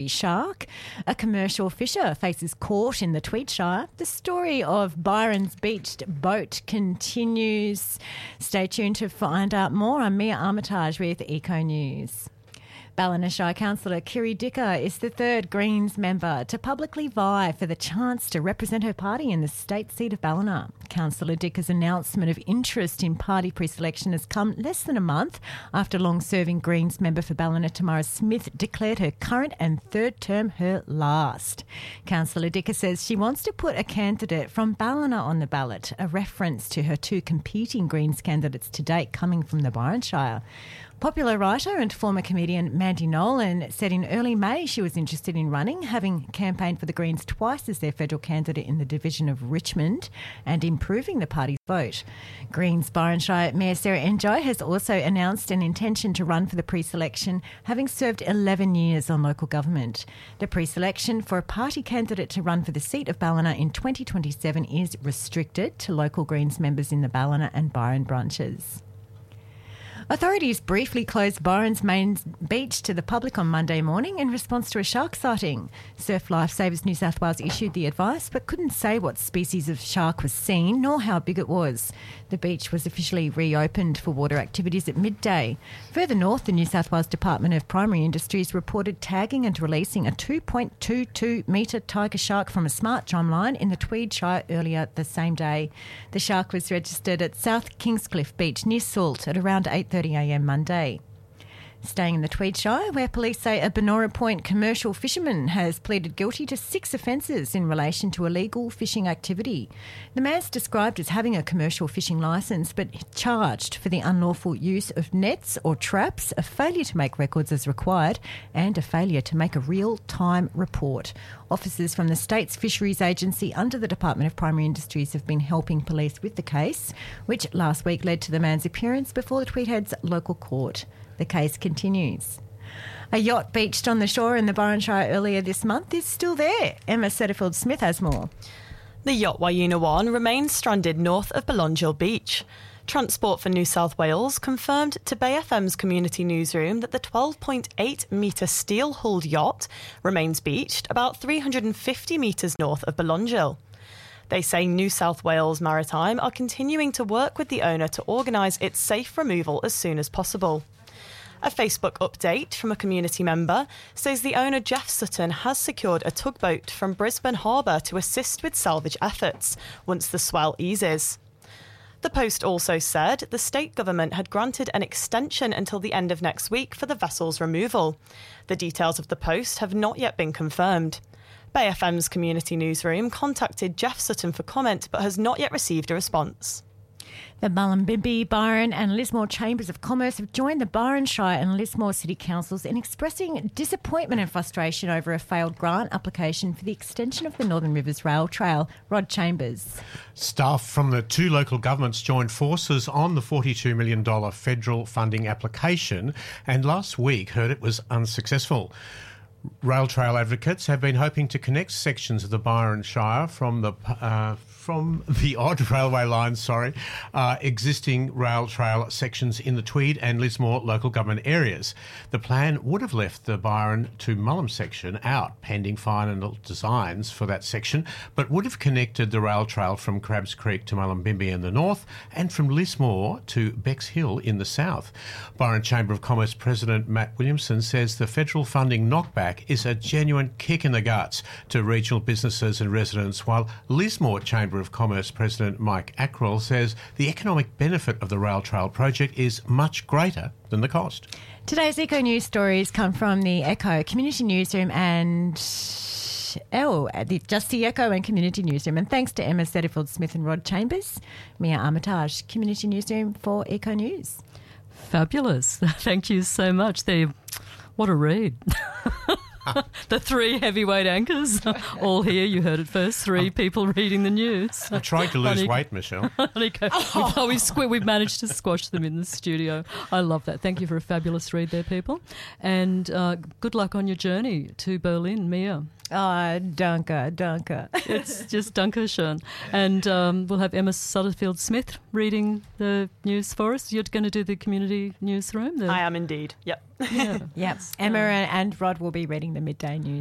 shark. A commercial fisher faces court in the Tweed Shire. The story of Byron's beached boat continues. Stay tuned to find out more. I'm Mia Armitage with Eco News. Ballina Shire Councillor Kiri Dicker is the third Greens member to publicly vie for the chance to represent her party in the state seat of Ballina. Councillor Dicker's announcement of interest in party pre-selection has come less than a month after long-serving Greens member for Ballina Tamara Smith declared her current and third term her last. Councillor Dicker says she wants to put a candidate from Ballina on the ballot, a reference to her two competing Greens candidates to date coming from the Byron Shire. Popular writer and former comedian Mandy Nolan said in early May she was interested in running, having campaigned for the Greens twice as their federal candidate in the division of Richmond and improving the party's vote. Greens Byron Shire Mayor Sarah Enjoy has also announced an intention to run for the pre-selection, having served 11 years on local government. The pre-selection for a party candidate to run for the seat of Ballina in 2027 is restricted to local Greens members in the Ballina and Byron branches. Authorities briefly closed Byron's main beach to the public on Monday morning in response to a shark sighting. Surf Lifesavers New South Wales issued the advice but couldn't say what species of shark was seen nor how big it was. The beach was officially reopened for water activities at midday. Further north, the New South Wales Department of Primary Industries reported tagging and releasing a 2.22 metre tiger shark from a smart drumline in the Tweed Shire earlier the same day. The shark was registered at South Kingscliff Beach near Salt at around 8:30 a.m. Monday. Staying in the Tweed Shire, where police say a Benora Point commercial fisherman has pleaded guilty to 6 offences in relation to illegal fishing activity. The man's described as having a commercial fishing licence but charged for the unlawful use of nets or traps, a failure to make records as required and a failure to make a real-time report. Officers from the state's fisheries agency under the Department of Primary Industries have been helping police with the case, which last week led to the man's appearance before the Tweed Heads local court. The case continues. A yacht beached on the shore in the Byron Shire earlier this month is still there. Emma Setterfield-Smith has more. The yacht Wayuna 1 remains stranded north of Belongil Beach. Transport for New South Wales confirmed to Bay FM's community newsroom that the 12.8 metre steel-hulled yacht remains beached about 350 metres north of Belongil. They say New South Wales Maritime are continuing to work with the owner to organise its safe removal as soon as possible. A Facebook update from a community member says the owner Jeff Sutton has secured a tugboat from Brisbane Harbour to assist with salvage efforts once the swell eases. The post also said the state government had granted an extension until the end of next week for the vessel's removal. The details of the post have not yet been confirmed. Bay FM's community newsroom contacted Jeff Sutton for comment but has not yet received a response. The Mullumbimby, Byron and Lismore Chambers of Commerce have joined the Byron Shire and Lismore City Councils in expressing disappointment and frustration over a failed grant application for the extension of the Northern Rivers Rail Trail. Rod Chambers. Staff from the two local governments joined forces on the $42 million federal funding application and last week heard it was unsuccessful. Rail trail advocates have been hoping to connect sections of the Byron Shire from the odd railway lines, existing rail trail sections in the Tweed and Lismore local government areas. The plan would have left the Byron to Mullum section out, pending final designs for that section, but would have connected the rail trail from Crabs Creek to Mullumbimby in the north and from Lismore to Becks Hill in the south. Byron Chamber of Commerce President Matt Williamson says the federal funding knockback is a genuine kick in the guts to regional businesses and residents, while Lismore Chamber of Commerce President Mike Ackrell says the economic benefit of the rail trail project is much greater than the cost. Today's Eco News stories come from the Echo Community Newsroom and Just the Echo and Community Newsroom. And thanks to Emma Setterfield-Smith and Rod Chambers, Mia Armitage, Community Newsroom for Eco News. Fabulous. Thank you so much. What a read. The 3 heavyweight anchors, all here. You heard it first. 3 people reading the news. I'm trying to lose weight, Michelle. We've managed to squash them in the studio. I love that. Thank you for a fabulous read there, people. And good luck on your journey to Berlin, Mia. Danke. It's just Dankeschön. And we'll have Emma Sutherfield-Smith reading the news for us. You're going to do the community newsroom? I am indeed, yep. Yeah. Yep. Emma and Rod will be reading the midday news.